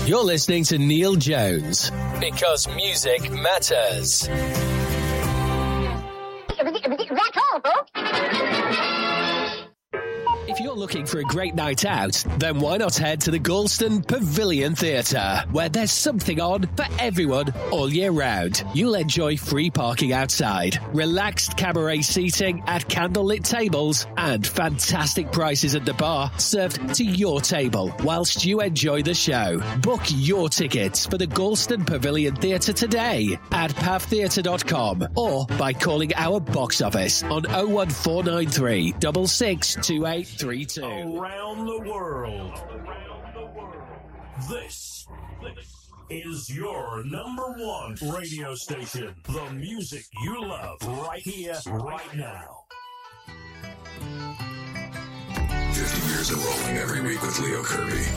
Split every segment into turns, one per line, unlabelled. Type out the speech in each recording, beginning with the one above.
You're listening to Neil Jones, because music matters.
That's all, folks.
If you're looking for a great night out, then why not head to the Galston Pavilion Theatre, where there's something on for everyone all year round. You'll enjoy free parking outside, relaxed cabaret seating at candlelit tables, and fantastic prices at the bar served to your table whilst you enjoy the show. Book your tickets for the Galston Pavilion Theatre today at pavtheatre.com or by calling our box office on 01493 662832.
Around the world. This is your #1 radio station. The music you love right here, right now.
50 years of rolling every week with Leo Kirby.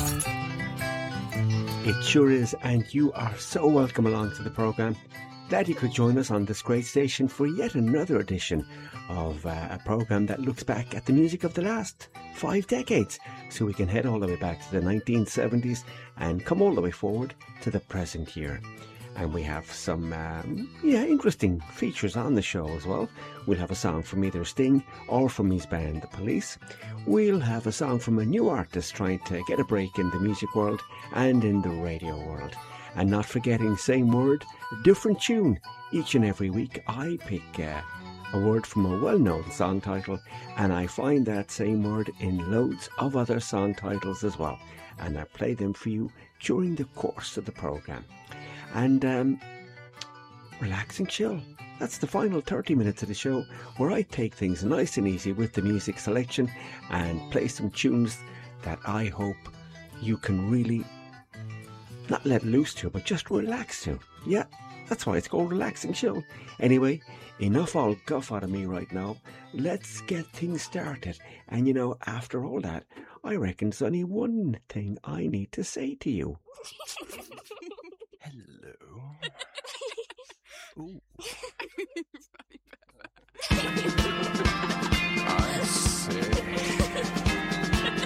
It sure is, and you are so welcome along to the programme. Glad you could join us on this great station for yet another edition of a programme that looks back at the music of the last 5 decades. So we can head all the way back to the 1970s and come all the way forward to the present year. And we have some interesting features on the show as well. We'll have a song from either Sting or from his band The Police. We'll have a song from a new artist trying to get a break in the music world and in the radio world. And not forgetting Same Word, Different Tune. Each and every week I pick a word from a well-known song title, and I find that same word in loads of other song titles as well. And I play them for you during the course of the programme. And relax and chill. That's the final 30 minutes of the show, where I take things nice and easy with the music selection and play some tunes that I hope you can really not let loose to, but just relax to. Yeah, that's why it's called Relax and Chill. Anyway, enough all guff out of me right now. Let's get things started. And you know, after all that, I reckon there's only one thing I need to say to you.
Hello. Ooh.